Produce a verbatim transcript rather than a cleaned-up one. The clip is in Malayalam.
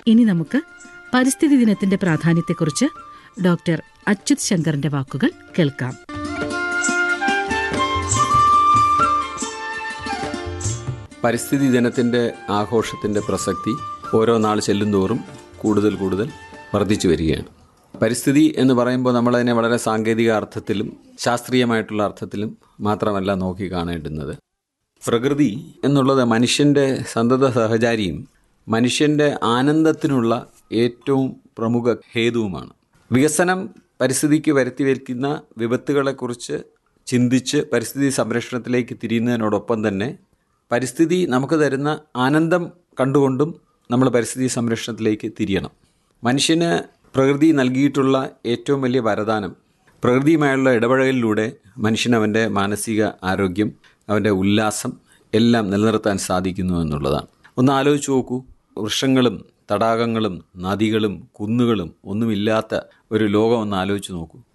ഇനി നമുക്ക് പരിസ്ഥിതി ദിനത്തിന്റെ പ്രാധാന്യത്തെക്കുറിച്ച് ഡോക്ടർ അച്യുത് ശങ്കറിന്റെ വാക്കുകൾ കേൾക്കാം. പരിസ്ഥിതി ദിനത്തിൻ്റെ ആഘോഷത്തിൻ്റെ പ്രസക്തി ഓരോ നാൾ ചെല്ലുന്തോറും കൂടുതൽ കൂടുതൽ വർദ്ധിച്ചു വരികയാണ്. പരിസ്ഥിതി എന്ന് പറയുമ്പോൾ നമ്മളതിനെ വളരെ സാങ്കേതിക അർത്ഥത്തിലും ശാസ്ത്രീയമായിട്ടുള്ള അർത്ഥത്തിലും മാത്രമല്ല നോക്കി കാണേണ്ടുന്നത്. പ്രകൃതി എന്നുള്ളത് മനുഷ്യൻ്റെ സന്തത സഹചാരിയും മനുഷ്യൻ്റെ ആനന്ദത്തിനുള്ള ഏറ്റവും പ്രമുഖ ഹേതുവുമാണ്. വികസനം പരിസ്ഥിതിക്ക് വരുത്തിവെക്കുന്ന വിപത്തുകളെക്കുറിച്ച് ചിന്തിച്ച് പരിസ്ഥിതി സംരക്ഷണത്തിലേക്ക് തിരിയുന്നതിനോടൊപ്പം തന്നെ പരിസ്ഥിതി നമുക്ക് തരുന്ന ആനന്ദം കണ്ടുകൊണ്ടും നമ്മൾ പരിസ്ഥിതി സംരക്ഷണത്തിലേക്ക് തിരിയണം. മനുഷ്യന് പ്രകൃതി നൽകിയിട്ടുള്ള ഏറ്റവും വലിയ വരദാനം പ്രകൃതിയുമായുള്ള ഇടപഴകലിലൂടെ മനുഷ്യന് അവൻ്റെ മാനസിക ആരോഗ്യം, അവൻ്റെ ഉല്ലാസം എല്ലാം നിലനിർത്താൻ സാധിക്കുന്നു എന്നുള്ളതാണ്. ഒന്ന് ആലോചിച്ച് നോക്കൂ, വൃക്ഷങ്ങളും തടാകങ്ങളും നദികളും കുന്നുകളും ഒന്നുമില്ലാത്ത ഒരു ലോകം ഒന്ന് ആലോചിച്ച് നോക്കൂ.